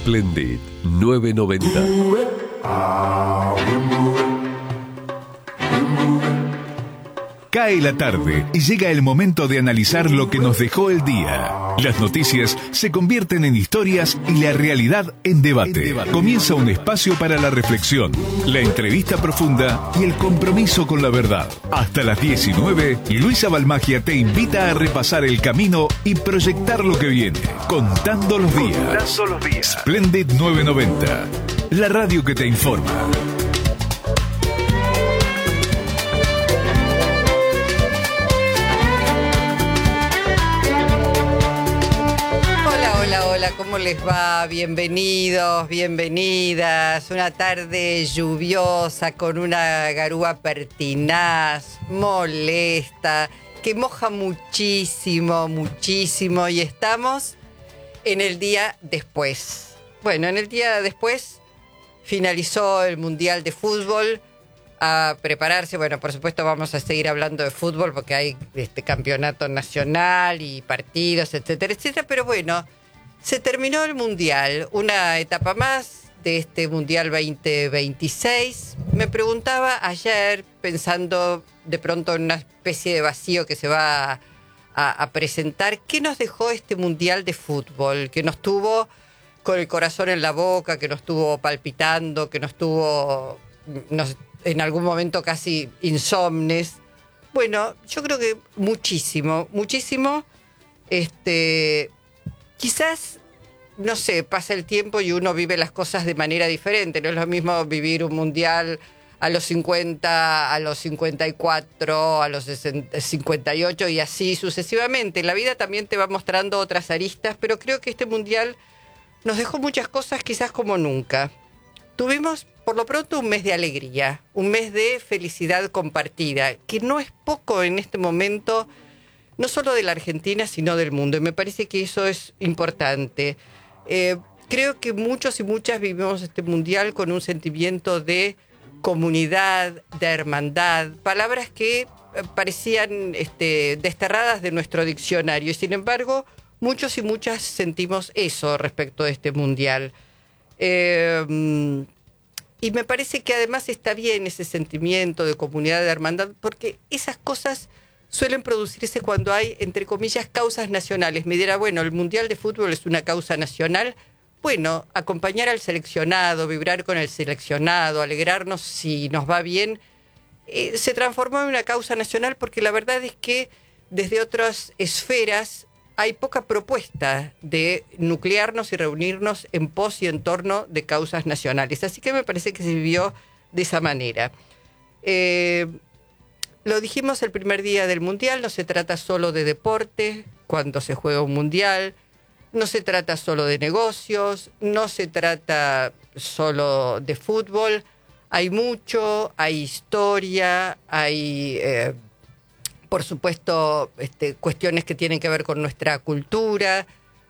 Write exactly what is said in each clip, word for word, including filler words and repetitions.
Splendid nueve noventa. Cae la tarde y llega el momento de analizar lo que nos dejó el día. Las noticias se convierten en historias y la realidad en debate. Comienza un espacio para la reflexión, la entrevista profunda y el compromiso con la verdad. Hasta las diecinueve, Luisa Balmagia te invita a repasar el camino y proyectar lo que viene, contando los días. Contando los días. Splendid nueve noventa, la radio que te informa. Hola, ¿cómo les va? Bienvenidos, bienvenidas. Una tarde lluviosa con una garúa pertinaz, molesta, que moja muchísimo, muchísimo. Y estamos en el día después. Bueno, en el día después finalizó el Mundial de Fútbol. A prepararse, bueno, por supuesto vamos a seguir hablando de fútbol porque hay este campeonato nacional y partidos, etcétera, etcétera. Pero bueno, se terminó el Mundial, una etapa más de este Mundial veinte veintiséis. Me preguntaba ayer, pensando de pronto en una especie de vacío que se va a, a, a presentar, ¿qué nos dejó este Mundial de Fútbol? Que nos tuvo con el corazón en la boca, que nos tuvo palpitando, que nos tuvo nos, en algún momento casi insomnes. Bueno, yo creo que muchísimo, muchísimo. Este... Quizás, no sé, pasa el tiempo y uno vive las cosas de manera diferente. No es lo mismo vivir un mundial a los cincuenta, a los cincuenta y cuatro, a los cincuenta y ocho y así sucesivamente. La vida también te va mostrando otras aristas, pero creo que este mundial nos dejó muchas cosas quizás como nunca. Tuvimos, por lo pronto, un mes de alegría, un mes de felicidad compartida, que no es poco en este momento, no solo de la Argentina, sino del mundo. Y me parece que eso es importante. Eh, creo que muchos y muchas vivimos este mundial con un sentimiento de comunidad, de hermandad, palabras que parecían este, desterradas de nuestro diccionario. Y sin embargo, muchos y muchas sentimos eso respecto de este mundial. Eh, y me parece que además está bien ese sentimiento de comunidad, de hermandad, porque esas cosas suelen producirse cuando hay, entre comillas, causas nacionales. Me dirá, bueno, el Mundial de Fútbol es una causa nacional. Bueno, acompañar al seleccionado, vibrar con el seleccionado, alegrarnos si nos va bien, eh, se transformó en una causa nacional porque la verdad es que desde otras esferas hay poca propuesta de nuclearnos y reunirnos en pos y en torno de causas nacionales. Así que me parece que se vivió de esa manera. Eh... Lo dijimos el primer día del Mundial, no se trata solo de deporte cuando se juega un Mundial, no se trata solo de negocios, no se trata solo de fútbol, hay mucho, hay historia, hay, eh, por supuesto, este, cuestiones que tienen que ver con nuestra cultura,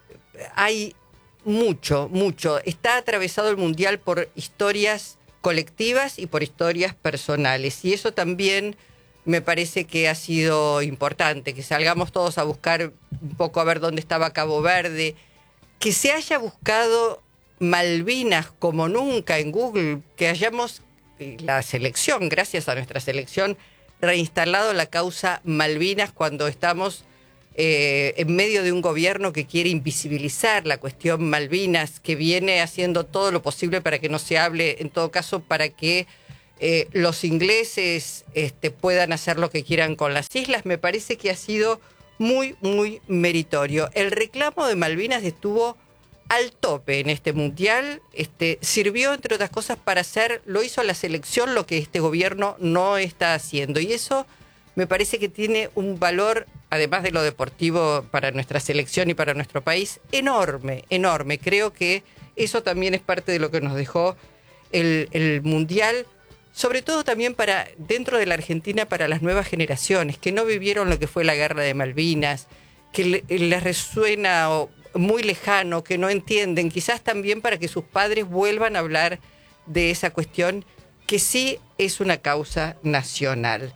hay mucho, mucho. Está atravesado el Mundial por historias colectivas y por historias personales, y eso también me parece que ha sido importante, que salgamos todos a buscar un poco a ver dónde estaba Cabo Verde, que se haya buscado Malvinas como nunca en Google, que hayamos, la selección, gracias a nuestra selección, reinstalado la causa Malvinas cuando estamos eh, en medio de un gobierno que quiere invisibilizar la cuestión Malvinas, que viene haciendo todo lo posible para que no se hable, en todo caso para que Eh, los ingleses este, puedan hacer lo que quieran con las islas. Me parece que ha sido muy, muy meritorio. El reclamo de Malvinas estuvo al tope en este mundial. Este, sirvió, entre otras cosas, para hacer, lo hizo la selección, lo que este gobierno no está haciendo. Y eso me parece que tiene un valor, además de lo deportivo, para nuestra selección y para nuestro país, enorme, enorme. Creo que eso también es parte de lo que nos dejó el, el mundial. Sobre todo también para dentro de la Argentina, para las nuevas generaciones que no vivieron lo que fue la guerra de Malvinas, que le, les resuena muy lejano, que no entienden, quizás también para que sus padres vuelvan a hablar de esa cuestión que sí es una causa nacional.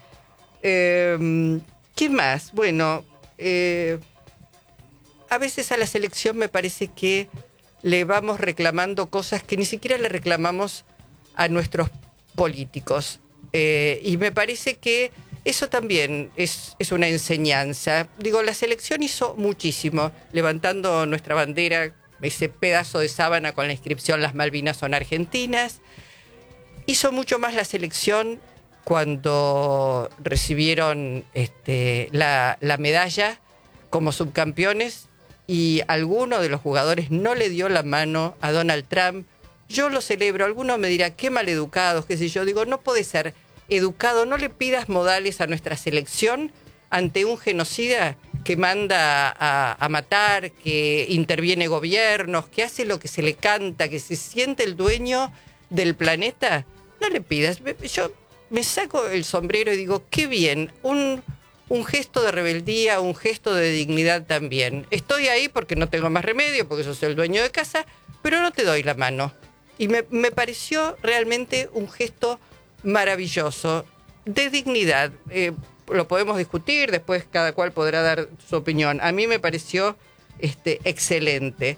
Eh, ¿Qué más? Bueno, eh, a veces a la selección me parece que le vamos reclamando cosas que ni siquiera le reclamamos a nuestros políticos. Eh, y me parece que eso también es, es una enseñanza. Digo, la selección hizo muchísimo, levantando nuestra bandera, ese pedazo de sábana con la inscripción "Las Malvinas son argentinas". Hizo mucho más la selección cuando recibieron este, la, la medalla como subcampeones y alguno de los jugadores no le dio la mano a Donald Trump. Yo lo celebro. Alguno me dirá, qué maleducados, qué sé yo. Digo, no puede ser educado, no le pidas modales a nuestra selección ante un genocida que manda a, a matar, que interviene gobiernos, que hace lo que se le canta, que se siente el dueño del planeta. No le pidas. Yo me saco el sombrero y digo, qué bien, un, un gesto de rebeldía, un gesto de dignidad también. Estoy ahí porque no tengo más remedio, porque yo soy el dueño de casa, pero no te doy la mano. Y me, me pareció realmente un gesto maravilloso, de dignidad. Eh, lo podemos discutir, después cada cual podrá dar su opinión. A mí me pareció este, excelente.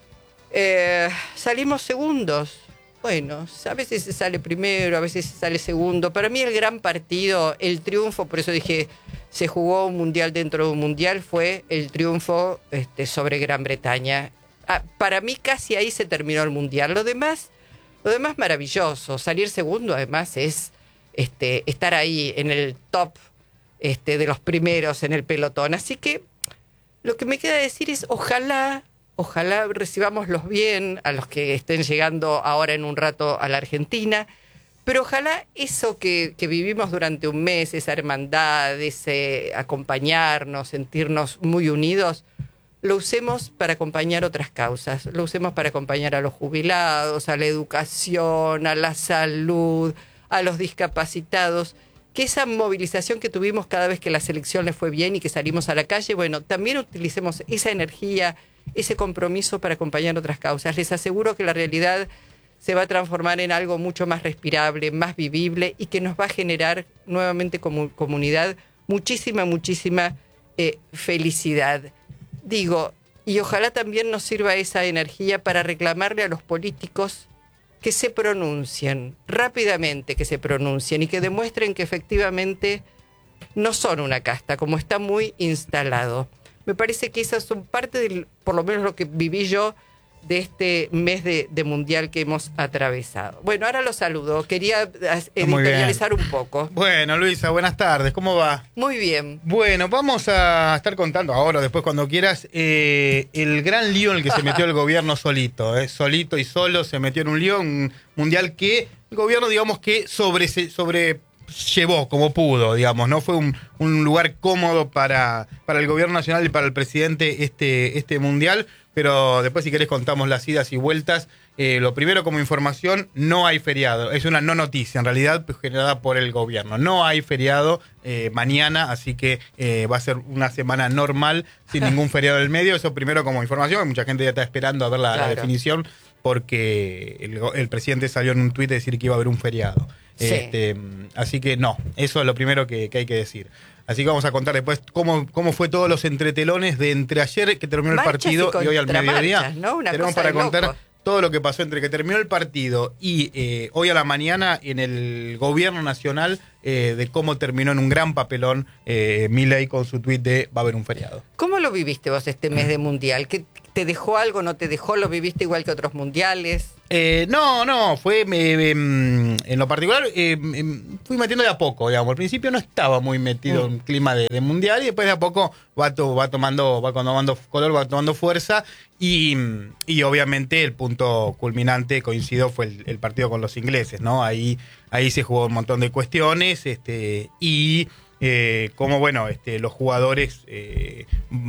Eh, salimos segundos. Bueno, a veces se sale primero, a veces se sale segundo. Para mí el gran partido, el triunfo, por eso dije, se jugó un mundial dentro de un mundial, fue el triunfo este, sobre Gran Bretaña. Ah, para mí casi ahí se terminó el mundial. Lo demás, lo demás maravilloso. Salir segundo además es este, estar ahí en el top este, de los primeros en el pelotón. Así que lo que me queda decir es ojalá... Ojalá recibámoslos bien a los que estén llegando ahora en un rato a la Argentina, pero ojalá eso que, que vivimos durante un mes, esa hermandad, ese acompañarnos, sentirnos muy unidos, lo usemos para acompañar otras causas, lo usemos para acompañar a los jubilados, a la educación, a la salud, a los discapacitados, que esa movilización que tuvimos cada vez que la selección le fue bien y que salimos a la calle, bueno, también utilicemos esa energía, ese compromiso para acompañar otras causas. Les aseguro que la realidad se va a transformar en algo mucho más respirable, más vivible y que nos va a generar nuevamente como comunidad muchísima, muchísima eh, felicidad. Digo, y ojalá también nos sirva esa energía para reclamarle a los políticos que se pronuncien, rápidamente que se pronuncien y que demuestren que efectivamente no son una casta, como está muy instalado. Me parece que esas son parte del, por lo menos lo que viví yo de este mes de, de mundial que hemos atravesado. Bueno, ahora los saludo. Quería editorializar un poco. Bueno, Luisa, buenas tardes. ¿Cómo va? Muy bien. Bueno, vamos a estar contando ahora, después cuando quieras, eh, el gran lío en el que se metió el gobierno solito. Eh, solito y solo se metió en un lío, un mundial que el gobierno, digamos que sobre... sobre llevó como pudo, digamos, ¿no? Fue un, un lugar cómodo para, para el gobierno nacional y para el presidente este, este mundial, pero después si querés contamos las idas y vueltas. Eh, lo primero como información, no hay feriado, es una no noticia en realidad generada por el gobierno, no hay feriado eh, mañana, así que eh, va a ser una semana normal sin ningún feriado del medio, eso primero como información, mucha gente ya está esperando a ver la, claro. la definición porque el, el presidente salió en un tuit a decir que iba a haber un feriado. Sí. Este, así que no, eso es lo primero que, que hay que decir. Así que vamos a contar después cómo, cómo fue todos los entretelones de entre ayer que terminó marchas el partido y, y hoy al mediodía. Marchas, ¿no? Una Tenemos cosa para de contar loco. Todo lo que pasó entre que terminó el partido y eh, hoy a la mañana en el gobierno nacional eh, de cómo terminó en un gran papelón eh, Milei con su tuit de va a haber un feriado. ¿Cómo lo viviste vos este mes de mundial? ¿Qué, ¿Te dejó algo, no te dejó? ¿Lo viviste igual que otros mundiales? Eh, no, no, fue eh, en lo particular, eh, fui metiendo de a poco, digamos. Al principio no estaba muy metido mm. en clima de, de mundial y después de a poco va, to, va tomando va tomando color, va tomando fuerza y, y obviamente el punto culminante, coincido, fue el, el partido con los ingleses, ¿no? Ahí, ahí se jugó un montón de cuestiones este, y... Eh, como bueno, este, los jugadores eh,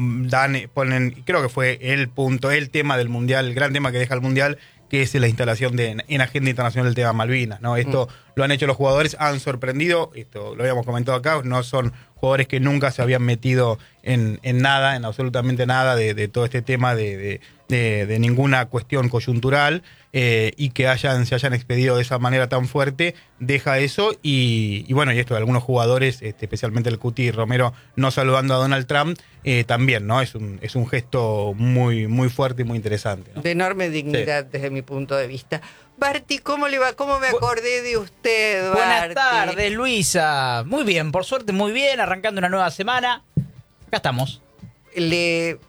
dan, ponen, creo que fue el punto, el tema del mundial, el gran tema que deja el mundial, que es la instalación de, en agenda internacional del tema Malvinas, ¿no? Esto mm. lo han hecho los jugadores, han sorprendido, esto lo habíamos comentado acá, no son jugadores que nunca se habían metido en, en nada, en absolutamente nada de, de todo este tema de, de, de, de ninguna cuestión coyuntural, eh, y que hayan se hayan expedido de esa manera tan fuerte, deja eso, y, y bueno, y esto de algunos jugadores, este, especialmente el Cuti Romero, no saludando a Donald Trump, eh, también, ¿no? Es un, es un gesto muy, muy fuerte y muy interesante, ¿no? De enorme dignidad, sí, desde mi punto de vista. Barty, ¿cómo le va? ¿Cómo me acordé de usted, Barty? Buenas tardes, Luisa. Muy bien, por suerte, muy bien, arrancando una nueva semana. Acá estamos. Le...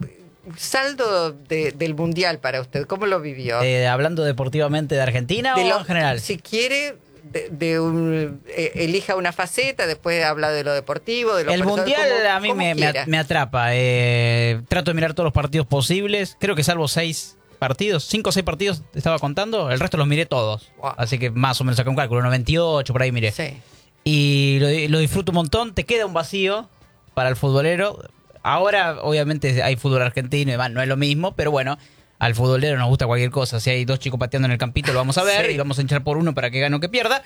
Saldo de, del Mundial para usted, ¿cómo lo vivió? Eh, ¿Hablando deportivamente de Argentina de o lo, en general? Si quiere, de, de un, eh, elija una faceta, después habla de lo deportivo, de lo El personal, Mundial como, a mí me, me, me atrapa. Eh, trato de mirar todos los partidos posibles. Creo que salvo seis partidos, cinco o seis partidos estaba contando, el resto los miré todos. Wow. Así que más o menos saqué un cálculo, noventa y ocho por ahí miré. Sí. Y lo, lo disfruto un montón. Te queda un vacío para el futbolero. Ahora, obviamente, hay fútbol argentino y demás, no es lo mismo, pero bueno, al futbolero nos gusta cualquier cosa. Si hay dos chicos pateando en el campito, lo vamos a ver, sí, y vamos a hinchar por uno para que gane o que pierda.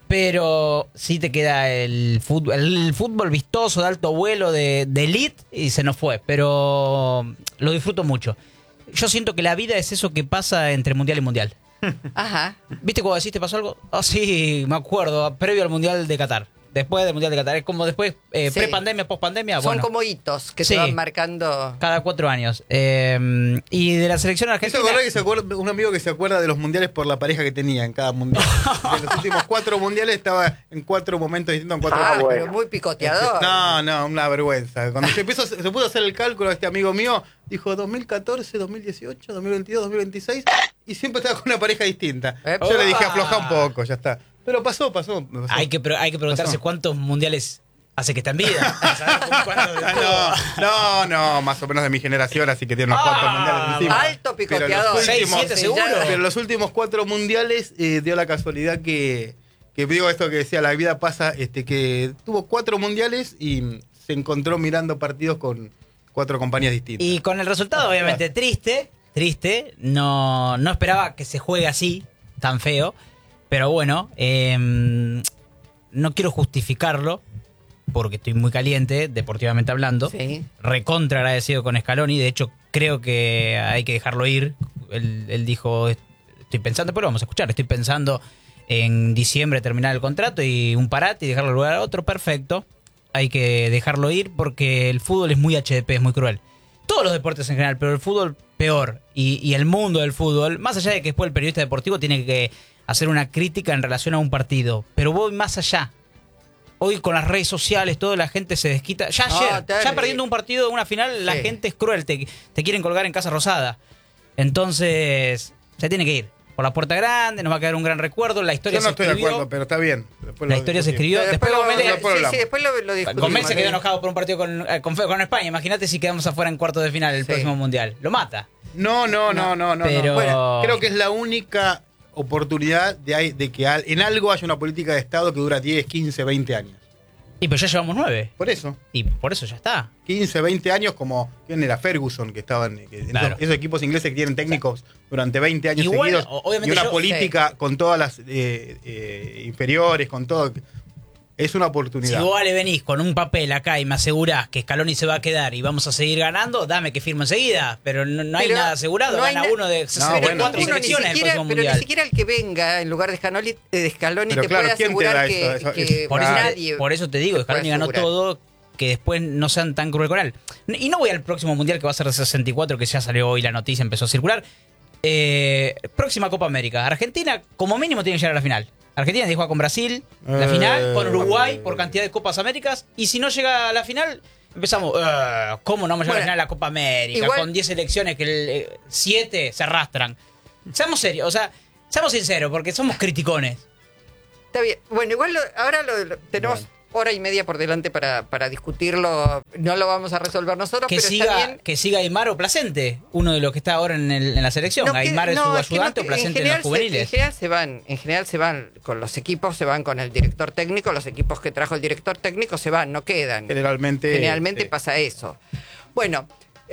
Pero sí te queda el fútbol, el fútbol vistoso, de alto vuelo, de, de elite, y se nos fue. Pero lo disfruto mucho. Yo siento que la vida es eso que pasa entre mundial y mundial. Ajá. ¿Viste cuando decís te pasó algo? Ah, oh, sí, me acuerdo, previo al Mundial de Qatar. Después del Mundial de Qatar. Es como después, eh, sí, pre-pandemia, post-pandemia. Son bueno, como hitos que sí, se van marcando. Cada cuatro años. Eh, y de la selección argentina... ¿Eso acordás que se acuerda, un amigo que se acuerda de los mundiales por la pareja que tenía en cada mundial? En los últimos cuatro mundiales estaba en cuatro momentos distintos. En cuatro ah, momentos. pero muy picoteador. No, no, una vergüenza. Cuando se, empezó, se pudo hacer el cálculo, este amigo mío dijo dos mil catorce, dos mil dieciocho, dos mil veintidós, dos mil veintiséis, y siempre estaba con una pareja distinta. ¡Epa! Yo le dije, afloja un poco, ya está. Pero pasó, pasó. pasó. Hay que, hay que preguntarse pasó. cuántos mundiales hace que está en vida. no, no, no, más o menos de mi generación, así que tiene unos cuantos ah, mundiales encima. Alto picoteador. seis, siete seguro. Pero los últimos cuatro mundiales eh, dio la casualidad que, que digo esto que decía, la vida pasa, este que tuvo cuatro mundiales y se encontró mirando partidos con cuatro compañías distintas. Y con el resultado, obviamente, triste, triste. No, no esperaba que se juegue así, tan feo. Pero bueno, eh, no quiero justificarlo, porque estoy muy caliente, deportivamente hablando. Sí. Recontra agradecido con Scaloni. De hecho, creo que hay que dejarlo ir. Él, él dijo, estoy pensando, pero vamos a escuchar, estoy pensando en diciembre terminar el contrato y un parate y dejarlo lugar a otro. Perfecto. Hay que dejarlo ir porque el fútbol es muy H D P, es muy cruel. Todos los deportes en general, pero el fútbol peor. Y, y el mundo del fútbol, más allá de que después el periodista deportivo tiene que hacer una crítica en relación a un partido, pero voy más allá. Hoy con las redes sociales, toda la gente se desquita. Ya no, ayer, te... ya perdiendo un partido, una final, sí, la gente es cruel, te, te quieren colgar en Casa Rosada. Entonces, se tiene que ir. Por la puerta grande, nos va a quedar un gran recuerdo. La historia Yo no se estoy escribió, de acuerdo, pero está bien. Después la lo historia se discutimos. escribió. Después, Después, después, Gómez, lo, sí, sí, después lo, lo discutimos. Gómez se quedó enojado por un partido con, con, con España. Imagínate si quedamos afuera en cuartos de final el sí. próximo Mundial. Lo mata. No, no, no, no, no. Pero... no. Bueno, creo que es la única oportunidad de, de que en algo haya una política de Estado que dura diez, quince, veinte años. Y pues ya llevamos nueve. Por eso. Y por eso ya está. quince, veinte años, como ¿quién era? Ferguson, que estaban que claro. esos, esos equipos ingleses que tienen técnicos durante veinte años Igual, seguidos. obviamente y una yo, política sí. con todas las eh, eh, inferiores, con todo. Es una oportunidad. Si vos le venís con un papel acá y me asegurás que Scaloni se va a quedar y vamos a seguir ganando, dame que firmo enseguida. Pero no, no hay pero nada asegurado. No Gana na- uno de sesenta y cuatro bueno, selecciones ni siquiera, el próximo pero Mundial. ni siquiera el que venga en lugar de Scaloni, de Scaloni Pero te claro, puede ¿quién te asegurar da que, eso? Eso- que es- Por eso, nadie. por eso te digo, te puede Scaloni ganó asegurar. todo, que después no sean tan cruel con él. Y no voy al próximo Mundial que va a ser de sesenta y cuatro, que ya salió hoy la noticia, empezó a circular. Eh, próxima Copa América. Argentina, como mínimo, tiene que llegar a la final. Argentina tiene que jugar con Brasil, la Eh, final, con Uruguay por cantidad de Copas Américas. Y si no llega a la final, empezamos. Uh, ¿Cómo no vamos a llegar Bueno, a la final de la Copa América? igual- Con diez selecciones que siete se arrastran. Seamos serios, o sea, seamos sinceros, porque somos criticones. Está bien. Bueno, igual lo- ahora lo, lo- tenemos Bueno. hora y media por delante para, para discutirlo. No lo vamos a resolver nosotros, Que pero está siga, bien. que siga Aymar o Placente, uno de los que está ahora en, el- en la selección. No, que- Aymar es no, su es que no, ayudante que o Placente en en general los se- juveniles. en general se van, en general se van con los equipos, se van con el director técnico, los equipos que trajo el director técnico se van, no quedan. Generalmente. Generalmente sí. pasa eso. Bueno, eh,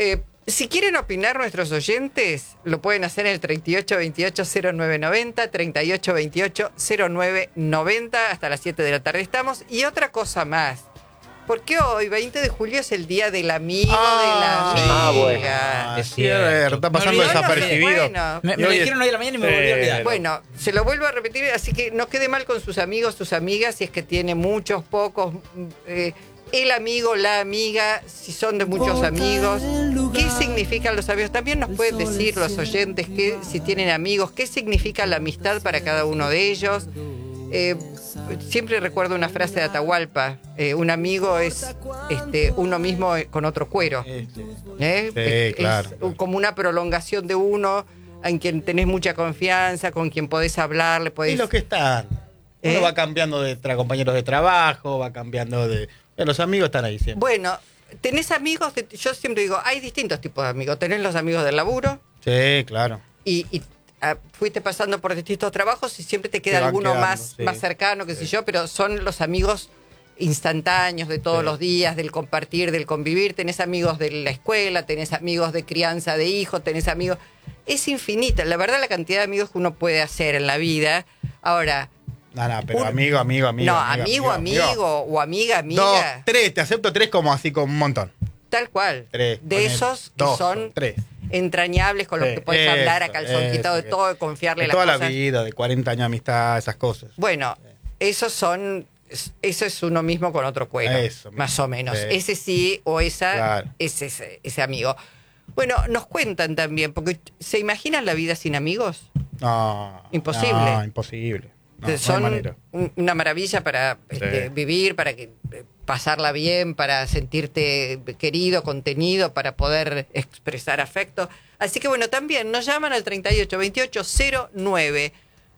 Si quieren opinar nuestros oyentes, lo pueden hacer en el treinta y ocho veintiocho cero nueve noventa, treinta y ocho veintiocho cero nueve noventa, hasta las siete de la tarde estamos. Y otra cosa más, porque hoy, veinte de julio, es el día del amigo, Ah, de la amiga. ah, bueno. Ah, Es es cierto. cierto, está pasando Me olvidé, desapercibido. bueno. Me, me Y lo hoy es- dijeron hoy a la mañana y me volví a olvidar. Eh, Bueno, se lo vuelvo a repetir, así que no quede mal con sus amigos, sus amigas, si es que tiene muchos, pocos, eh, el amigo, la amiga, si son de muchos amigos. ¿Qué significan los amigos? También nos pueden decir los oyentes que si tienen amigos, qué significa la amistad para cada uno de ellos. Eh, siempre recuerdo una frase de Atahualpa, eh, un amigo es este, uno mismo con otro cuero. Este, ¿eh? Sí, es, claro, es claro. como una prolongación de uno en quien tenés mucha confianza, con quien podés hablar, le podés... Y los que están. Uno ¿Eh? va cambiando de tra- compañeros de trabajo, va cambiando de. eh, Los amigos están ahí siempre. Bueno, tenés amigos, de- yo siempre digo, hay distintos tipos de amigos. Tenés los amigos del laburo Sí, claro. y, y, ah, fuiste pasando por distintos trabajos y siempre te queda Te van alguno quedando, más, sí. más cercano, qué sé yo, pero son los amigos instantáneos de todos Sí. los días, del compartir, del convivir. Tenés amigos de la escuela, tenés amigos de crianza de hijos, tenés amigos... Es infinita, la verdad, la cantidad de amigos que uno puede hacer en la vida. Ahora... No, no, pero Un- amigo, amigo, amigo. no, amigo, amigo, amigo, o amiga, amiga. Dos, tres, te acepto tres como así con un montón. Tal cual. Tres. De ponele. esos que Dos, son tres. entrañables, con los Sí, que puedes hablar a eso, calzón quitado de eso, todo, confiarle De las toda la cosas. vida, de cuarenta años de amistad, esas cosas. Bueno, esos son, eso es uno mismo con otro cuero, Eso, más o menos. sí. Ese sí o esa Claro. es ese, ese amigo. Bueno, nos cuentan también, porque ¿se imaginan la vida sin amigos? No. Imposible. No, imposible. No, no hay Son manera. un- una maravilla para este, Sí. vivir, para que eh, pasarla bien, para sentirte querido, contenido, para poder expresar afecto. Así que bueno, también nos llaman al treinta y ocho veintiocho cero nueve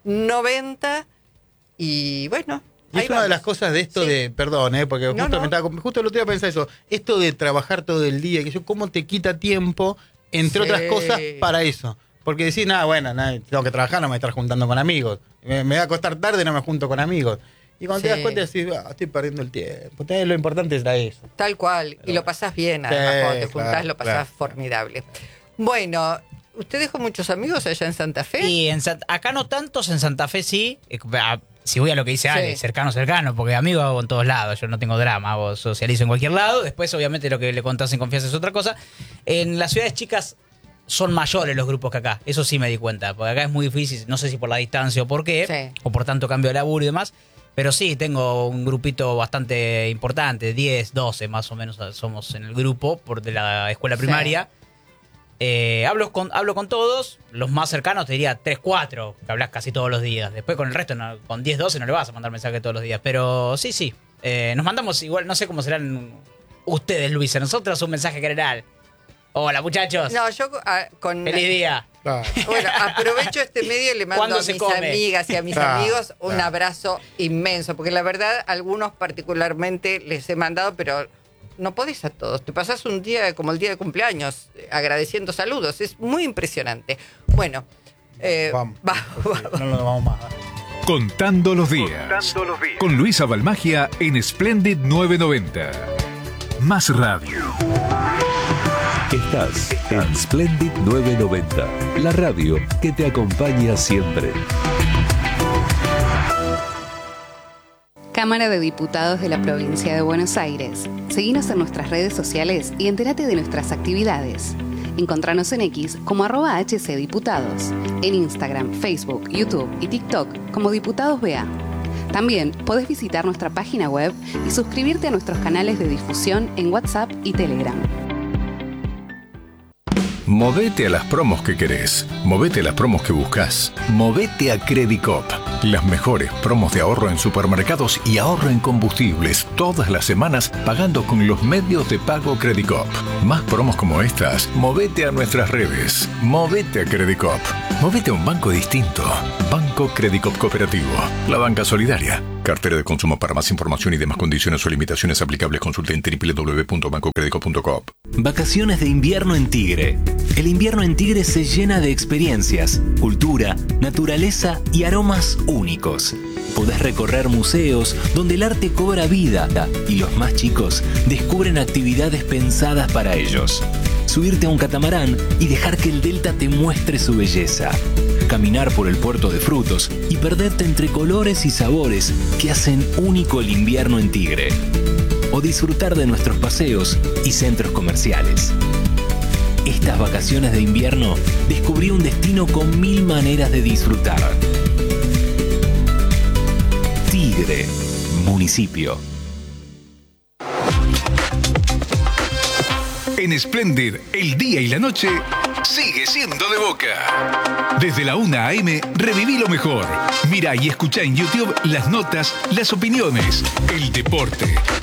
noventa y bueno. Y ahí es una de vamos. las cosas de esto Sí. de, perdón, eh, porque No, justo, no. me estaba- justo el otro día pensé eso, esto de trabajar todo el día, que yo cómo te quita tiempo, entre Sí. otras cosas, para eso. Porque decís, nada, bueno, nada, tengo que trabajar, no me voy a estar juntando con amigos. Me, me va a acostar tarde, no me junto con amigos. Y cuando te Sí. das cuenta decís, ah, estoy perdiendo el tiempo. Entonces, lo importante es eso. Tal cual, y lo pasás bien, además, Sí, cuando te juntás claro, lo pasás claro. formidable. Bueno, ¿usted dejó muchos amigos allá en Santa Fe? Y en San- acá no tantos, en Santa Fe sí. Eh, a- Si voy a lo que dice Ale, Sí. cercano, cercano, porque amigos hago en todos lados, yo no tengo drama, hago socializo en cualquier lado. Después, obviamente, lo que le contás en confianza es otra cosa. En las ciudades chicas son mayores los grupos que acá, eso sí me di cuenta, porque acá es muy difícil, no sé si por la distancia o por qué, Sí. o por tanto cambio de laburo y demás. Pero sí, tengo un grupito bastante importante, diez, doce más o menos somos en el grupo por de la escuela Sí. primaria. Eh, hablo, con, hablo con todos, los más cercanos te diría tres, cuatro, que hablas casi todos los días. Después con el resto, no, con diez, doce no le vas a mandar mensaje todos los días. Pero sí, sí, eh, nos mandamos igual, no sé cómo serán ustedes, Luisa, nosotros un mensaje general. Hola muchachos, No, yo ah, con... feliz día. Claro. Bueno, aprovecho este medio y le mando ¿Cuándo a se mis come? amigas y a mis Claro, amigos un claro. abrazo inmenso, porque la verdad, algunos particularmente les he mandado, pero no podés a todos. Te pasás un día como el día de cumpleaños, eh, agradeciendo saludos. Es muy impresionante. Bueno, eh, Vamos. va- va- No nos vamos más. Contando los días. Con Luisa Balmagia en Splendid novecientos noventa. Más radio. Estás en Splendid novecientos noventa, la radio que te acompaña siempre. Cámara de Diputados de la Provincia de Buenos Aires. Seguinos en nuestras redes sociales y entérate de nuestras actividades. Encontranos en X como arroba hcdiputados, en Instagram, Facebook, YouTube y TikTok como Diputados B A. También podés visitar nuestra página web y suscribirte a nuestros canales de difusión en WhatsApp y Telegram. Movete a las promos que querés. Movete a las promos que buscas. Movete a Credicop. Las mejores promos de ahorro en supermercados y ahorro en combustibles todas las semanas pagando con los medios de pago Credicop. Más promos como estas, movete a nuestras redes. Movete a Credicop. Movete a un banco distinto. Banco Credicop Cooperativo. La banca solidaria. Cartera de consumo. Para más información y demás condiciones o limitaciones aplicables, consulte en doble u doble u doble u punto banco credicop punto com. Vacaciones de invierno en Tigre. El invierno en Tigre se llena de experiencias, cultura, naturaleza y aromas únicos. Podés recorrer museos donde el arte cobra vida y los más chicos descubren actividades pensadas para ellos. subirte a un catamarán y dejar que el delta te muestre su belleza. Caminar por el puerto de frutos y perderte entre colores y sabores que hacen único el invierno en Tigre. O disfrutar de nuestros paseos y centros comerciales. Estas vacaciones de invierno descubrí un destino con mil maneras de disfrutar. Tigre, municipio. En Splendid, el día y la noche sigue siendo de Boca. Desde la una a eme, reviví lo mejor. Mira y escucha en YouTube las notas, las opiniones, el deporte,